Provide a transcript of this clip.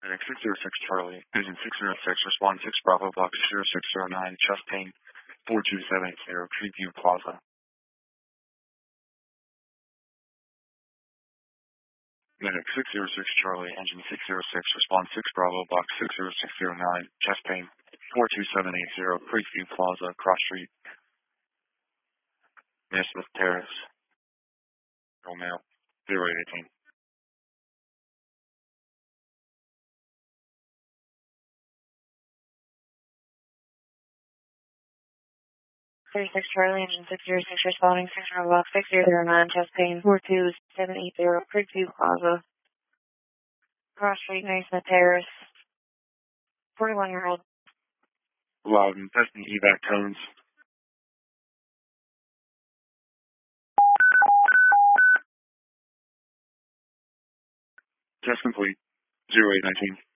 Medic 606 Charlie, Engine 606, respond 6 Bravo, Box 0609, chest pain, 42780, Creekview Plaza. Medic 606 Charlie, Engine 606, respond 6 Bravo, Box 60609, chest pain, 42780, Creekview Plaza, Cross Street, Smith Terrace, Romeo, 0818. 36 Charlie, Engine 606, responding 6 Roblox 6009, chest pain, 42780, Creekview Plaza, Cross Street, Naismith Terrace, 41-year-old. Loud and testing evac tones. Test complete. 0819.